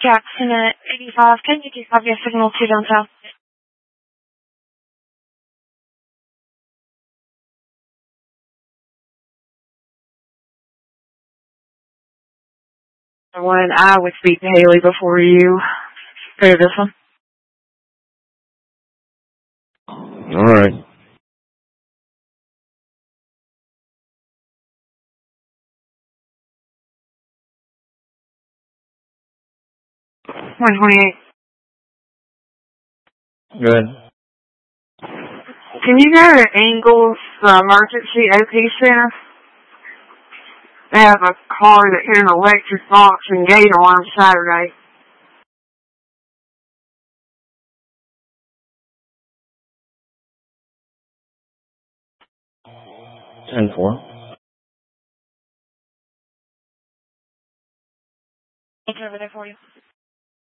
Jackson at 85. Can you just have your signal to downtown? One, I would speak to Haley before you go to this one. All right. Good. Can you go to Ingles Emergency OP Center? They have a car that hit an electric box and gate alarm Saturday. Ten four. It's over there for you.